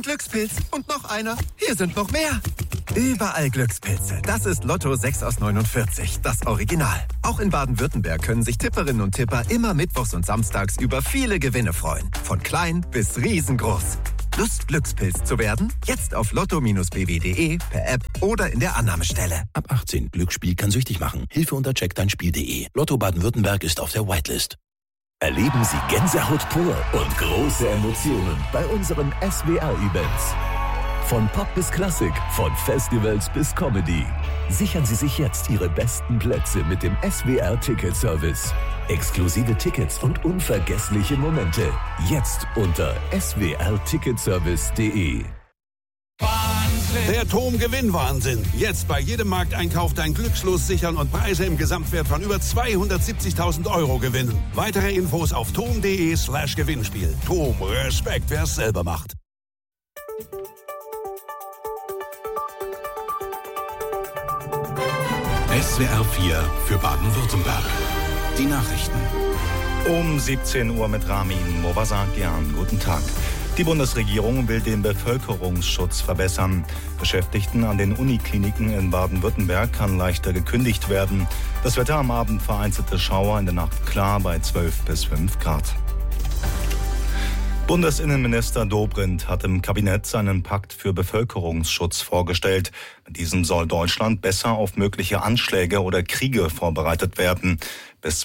Glückspilz. Und noch einer. Hier sind noch mehr. Überall Glückspilze. Das ist Lotto 6 aus 49, das Original. Auch in Baden-Württemberg können sich Tipperinnen und Tipper immer mittwochs und samstags über viele Gewinne freuen. Von klein bis riesengroß. Lust, Glückspilz zu werden? Jetzt auf lotto-bw.de, per App oder in der Annahmestelle. Ab 18. Glücksspiel kann süchtig machen. Hilfe unter checkdeinspiel.de. Lotto Baden-Württemberg ist auf der Whitelist. Erleben Sie Gänsehaut pur und große Emotionen bei unseren SWR-Events. Von Pop bis Klassik, von Festivals bis Comedy. Sichern Sie sich jetzt Ihre besten Plätze mit dem SWR-Ticket-Service. Exklusive Tickets und unvergessliche Momente. Jetzt unter swrticketservice.de. Der TOM-Gewinnwahnsinn. Jetzt bei jedem Markteinkauf dein Glückslos sichern und Preise im Gesamtwert von über 270.000 € gewinnen. Weitere Infos auf tom.de/Gewinnspiel. TOM, Respekt, wer es selber macht. SWR 4 für Baden-Württemberg. Die Nachrichten. Um 17 Uhr mit Ramin Movasakian. Guten Tag. Die Bundesregierung will den Bevölkerungsschutz verbessern. Beschäftigten an den Unikliniken in Baden-Württemberg kann leichter gekündigt werden. Das Wetter am Abend vereinzelte Schauer, in der Nacht klar bei 12 bis 5 Grad. Bundesinnenminister Dobrindt hat im Kabinett seinen Pakt für Bevölkerungsschutz vorgestellt. Mit diesem soll Deutschland besser auf mögliche Anschläge oder Kriege vorbereitet werden. Bis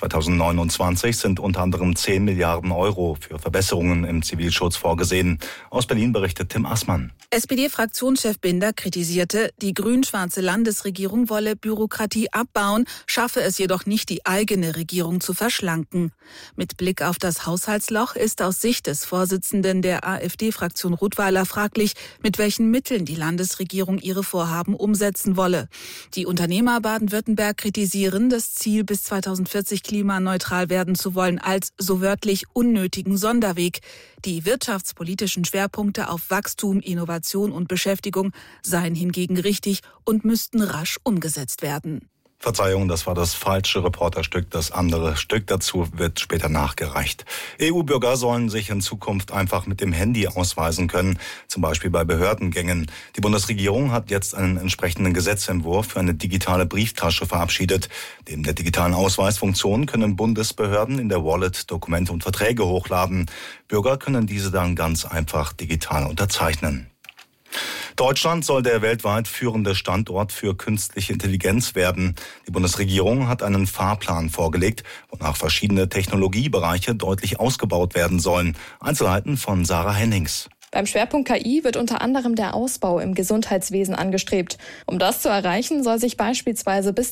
2029 sind unter anderem 10 Milliarden € für Verbesserungen im Zivilschutz vorgesehen. Aus Berlin berichtet Tim Assmann. SPD-Fraktionschef Binder kritisierte, die grün-schwarze Landesregierung wolle Bürokratie abbauen, schaffe es jedoch nicht, die eigene Regierung zu verschlanken. Mit Blick auf das Haushaltsloch ist aus Sicht des Vorsitzenden der AfD-Fraktion Rottweiler fraglich, mit welchen Mitteln die Landesregierung ihre Vorhaben umsetzen wolle. Die Unternehmer Baden-Württemberg kritisieren, das Ziel bis 2040 klimaneutral werden zu wollen, als so wörtlich unnötigen Sonderweg. Die wirtschaftspolitischen Schwerpunkte auf Wachstum, Innovation und Beschäftigung seien hingegen richtig und müssten rasch umgesetzt werden. Verzeihung, das war das falsche Reporterstück. Das andere Stück dazu wird später nachgereicht. EU-Bürger sollen sich in Zukunft einfach mit dem Handy ausweisen können, zum Beispiel bei Behördengängen. Die Bundesregierung hat jetzt einen entsprechenden Gesetzentwurf für eine digitale Brieftasche verabschiedet. Neben der digitalen Ausweisfunktion können Bundesbehörden in der Wallet Dokumente und Verträge hochladen. Bürger können diese dann ganz einfach digital unterzeichnen. Deutschland soll der weltweit führende Standort für künstliche Intelligenz werden. Die Bundesregierung hat einen Fahrplan vorgelegt, wonach verschiedene Technologiebereiche deutlich ausgebaut werden sollen. Einzelheiten von Sarah Hennings. Beim Schwerpunkt KI wird unter anderem der Ausbau im Gesundheitswesen angestrebt. Um das zu erreichen, soll sich beispielsweise bis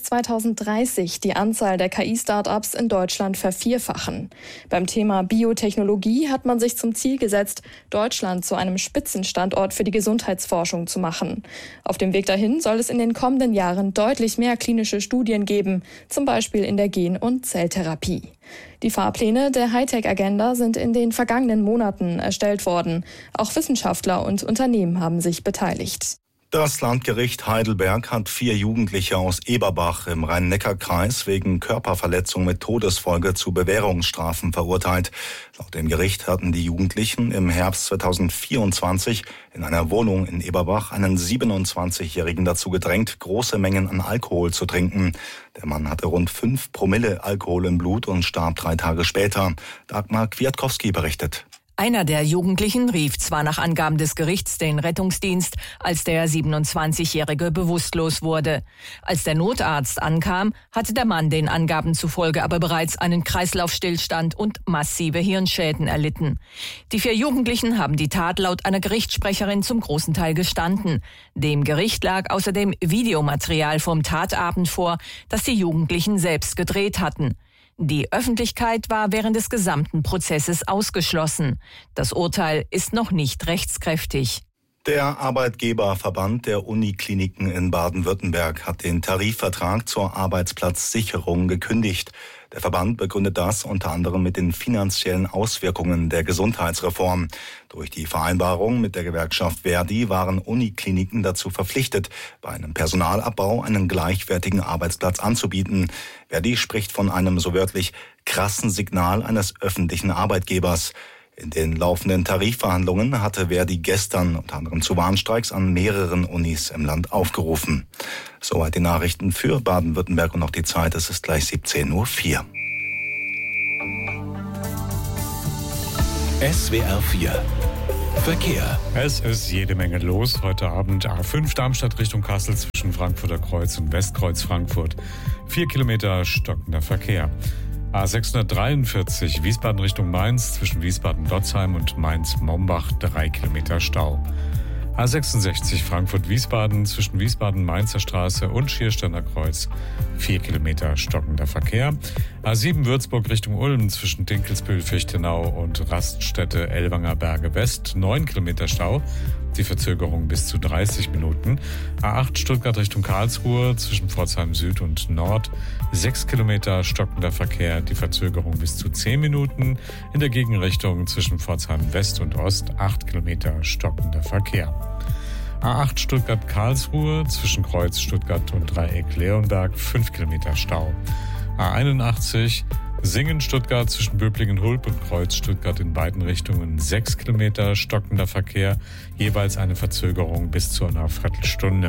2030 die Anzahl der KI-Startups in Deutschland vervierfachen. Beim Thema Biotechnologie hat man sich zum Ziel gesetzt, Deutschland zu einem Spitzenstandort für die Gesundheitsforschung zu machen. Auf dem Weg dahin soll es in den kommenden Jahren deutlich mehr klinische Studien geben, zum Beispiel in der Gen- und Zelltherapie. Die Fahrpläne der Hightech-Agenda sind in den vergangenen Monaten erstellt worden. Auch Wissenschaftler und Unternehmen haben sich beteiligt. Das Landgericht Heidelberg hat 4 Jugendliche aus Eberbach im Rhein-Neckar-Kreis wegen Körperverletzung mit Todesfolge zu Bewährungsstrafen verurteilt. Laut dem Gericht hatten die Jugendlichen im Herbst 2024 in einer Wohnung in Eberbach einen 27-Jährigen dazu gedrängt, große Mengen an Alkohol zu trinken. Der Mann hatte rund 5 Promille Alkohol im Blut und starb 3 Tage später. Dagmar Kwiatkowski berichtet. Einer der Jugendlichen rief zwar nach Angaben des Gerichts den Rettungsdienst, als der 27-Jährige bewusstlos wurde. Als der Notarzt ankam, hatte der Mann den Angaben zufolge aber bereits einen Kreislaufstillstand und massive Hirnschäden erlitten. Die 4 Jugendlichen haben die Tat laut einer Gerichtssprecherin zum großen Teil gestanden. Dem Gericht lag außerdem Videomaterial vom Tatabend vor, das die Jugendlichen selbst gedreht hatten. Die Öffentlichkeit war während des gesamten Prozesses ausgeschlossen. Das Urteil ist noch nicht rechtskräftig. Der Arbeitgeberverband der Unikliniken in Baden-Württemberg hat den Tarifvertrag zur Arbeitsplatzsicherung gekündigt. Der Verband begründet das unter anderem mit den finanziellen Auswirkungen der Gesundheitsreform. Durch die Vereinbarung mit der Gewerkschaft Verdi waren Unikliniken dazu verpflichtet, bei einem Personalabbau einen gleichwertigen Arbeitsplatz anzubieten. Verdi spricht von einem so wörtlich krassen Signal eines öffentlichen Arbeitgebers. In den laufenden Tarifverhandlungen hatte Verdi gestern unter anderem zu Warnstreiks an mehreren Unis im Land aufgerufen. Soweit die Nachrichten für Baden-Württemberg und noch die Zeit. Es ist gleich 17:04 Uhr. SWR 4 Verkehr. Es ist jede Menge los. Heute Abend A5 Darmstadt Richtung Kassel zwischen Frankfurter Kreuz und Westkreuz Frankfurt. 4 Kilometer stockender Verkehr. A643 Wiesbaden Richtung Mainz zwischen Wiesbaden-Dotzheim und Mainz-Mombach 3 Kilometer Stau. A66 Frankfurt-Wiesbaden zwischen Wiesbaden-Mainzer Straße und Schiersteiner Kreuz 4 Kilometer stockender Verkehr. A7 Würzburg Richtung Ulm zwischen Dinkelsbühl-Fichtenau und Raststätte Ellwanger Berge West 9 Kilometer Stau. Die Verzögerung bis zu 30 Minuten. A8 Stuttgart Richtung Karlsruhe zwischen Pforzheim Süd und Nord 6 Kilometer stockender Verkehr. Die Verzögerung bis zu 10 Minuten. In der Gegenrichtung zwischen Pforzheim West und Ost 8 Kilometer stockender Verkehr. A8 Stuttgart-Karlsruhe zwischen Kreuz Stuttgart und Dreieck Leonberg 5 Kilometer Stau. A81 Singen-Stuttgart zwischen Böblingen-Hulb und Kreuz Stuttgart in beiden Richtungen 6 Kilometer stockender Verkehr, jeweils eine Verzögerung bis zu einer Viertelstunde.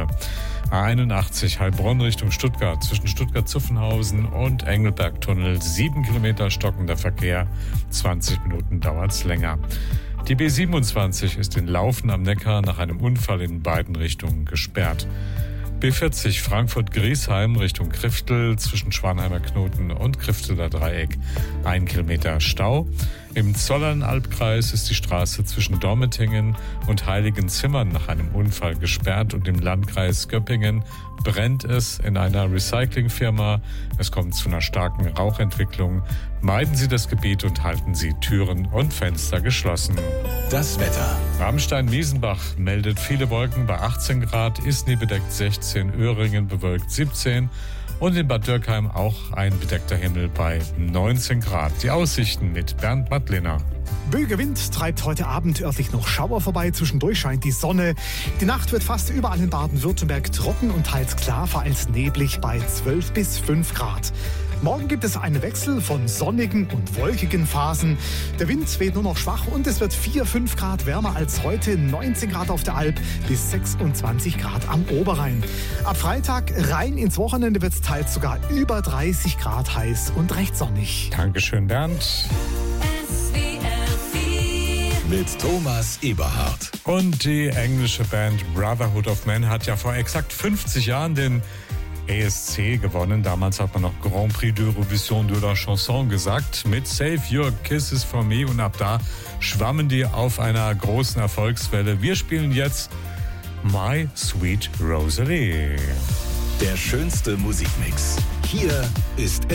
A81 Heilbronn Richtung Stuttgart zwischen Stuttgart-Zuffenhausen und Engelberg-Tunnel 7 Kilometer stockender Verkehr, 20 Minuten dauert's länger. Die B27 ist in Laufen am Neckar nach einem Unfall in beiden Richtungen gesperrt. B40 Frankfurt-Griesheim Richtung Kriftel zwischen Schwanheimer Knoten und Krifteler Dreieck 1 Kilometer Stau. Im Zollernalbkreis ist die Straße zwischen Dormetingen und Heiligenzimmern nach einem Unfall gesperrt und im Landkreis Göppingen brennt es in einer Recyclingfirma. Es kommt zu einer starken Rauchentwicklung. Meiden Sie das Gebiet und halten Sie Türen und Fenster geschlossen. Das Wetter. Ramstein-Miesenbach meldet viele Wolken bei 18 Grad, Isny bedeckt 16, Öhringen bewölkt 17 und in Bad Dürkheim auch ein bedeckter Himmel bei 19 Grad. Die Aussichten mit Bernd Mattliner. Böiger Wind treibt heute Abend örtlich noch Schauer vorbei. Zwischendurch scheint die Sonne. Die Nacht wird fast überall in Baden-Württemberg trocken und teils klar, vereinzelt neblig bei 12 bis 5 Grad. Morgen gibt es einen Wechsel von sonnigen und wolkigen Phasen. Der Wind weht nur noch schwach und es wird 4-5 Grad wärmer als heute, 19 Grad auf der Alp bis 26 Grad am Oberrhein. Ab Freitag rein ins Wochenende wird es teils sogar über 30 Grad heiß und recht sonnig. Dankeschön, Bernd. Mit Thomas Eberhardt. Und die englische Band Brotherhood of Man hat ja vor exakt 50 Jahren den ESC gewonnen. Damals hat man noch Grand Prix d'Eurovision de la Chanson gesagt mit Save Your Kisses for Me und ab da schwammen die auf einer großen Erfolgswelle. Wir spielen jetzt My Sweet Rosalie. Der schönste Musikmix. Hier ist